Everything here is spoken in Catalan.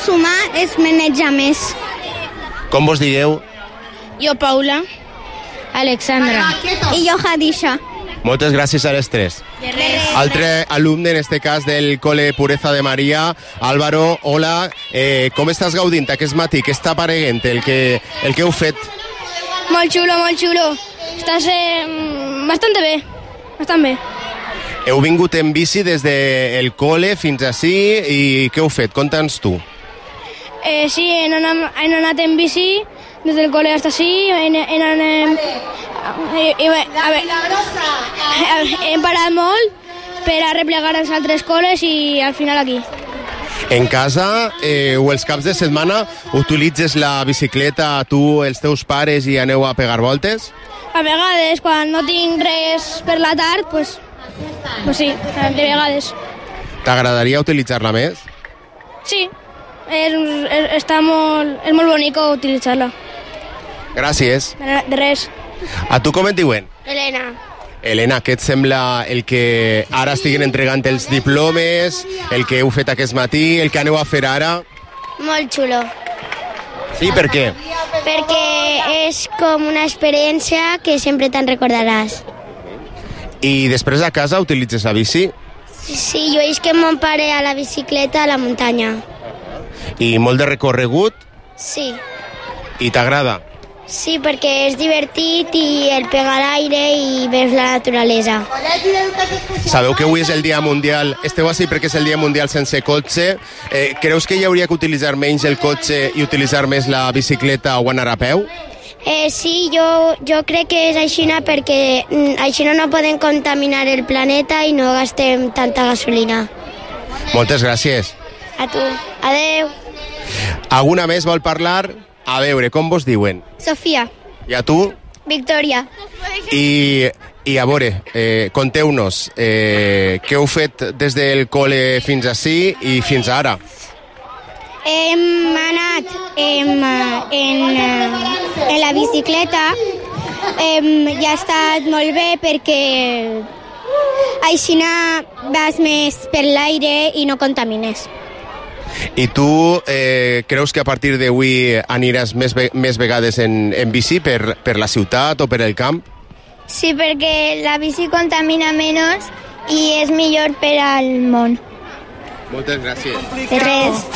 sumar es maneja més. Com vos digueu? Jo, Paula. Alexandra. I jo, Hadisha. Moltes gràcies a les tres. Altre alumne, en este cas, del Cole Pureza de Maria, Álvaro, hola. Com estàs gaudint aquest matí? Què està apareguent el que heu fet? Molt xulo, molt xulo. Estàs bastant bé. Bastant bé. Heu vingut en bici des del cole fins ací i què heu fet? Conta'ns tu. Sí, hem anat en bici des del cole hasta ací. Hem parat molt per a replegar els altres coles i al final aquí. En casa o els caps de setmana utilitzes la bicicleta tu, els teus pares i aneu a pegar voltes? A vegades, quan no tinc res per la tard, pues sí, de vegades. T'agradaria utilitzar-la més? Sí, és molt bonic utilitzar-la. Gràcies. De res. A tu com et diuen? Elena. Elena, què et sembla el que ara estiguen entregant els diplomes, el que heu fet aquest matí, el que aneu a fer ara? Molt xulo. Sí, per què? Perquè és com una experiència que sempre te'n recordaràs. I després a casa utilitzes la bici? Sí, jo és que mon pare a la bicicleta a la muntanya. I molt de recorregut? Sí. I t'agrada? Sí, perquè és divertit i el pegar l'aire i veus la naturalesa. Sabeu que avui és el Dia Mundial, esteu així perquè és el Dia Mundial sense cotxe. Creus que hi hauria que utilitzar menys el cotxe i utilitzar més la bicicleta o anar a peu? Sí, jo crec que és així perquè així no podem contaminar el planeta i no gastem tanta gasolina. Moltes gràcies. A tu. Adeu. Alguna més vol parlar? A veure, com vos diuen? Sofia. I a tu? Victòria. I a veure, conteu-nos, què heu fet des del col·le fins ací i fins ara? Hem anat en la bicicleta i ha estat molt bé perquè així vas més per l'aire i no contamines. I tu creus que a partir d'avui aniràs més vegades en bici per la ciutat o per el camp? Sí, perquè la bici contamina menys i és millor per al món. Moltes gràcies. De res.